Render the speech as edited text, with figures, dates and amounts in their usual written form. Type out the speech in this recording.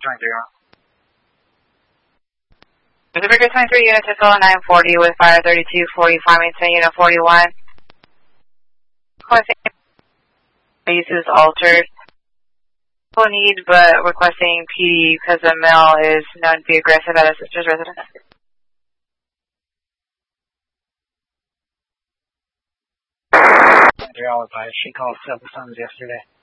Pacific 23, unit to fill 940 with fire 3240, Farmington, unit 41. Requesting use is altered. No need, but requesting PD because the male is known to be aggressive at a sister's residence. Alibi. She called several times yesterday.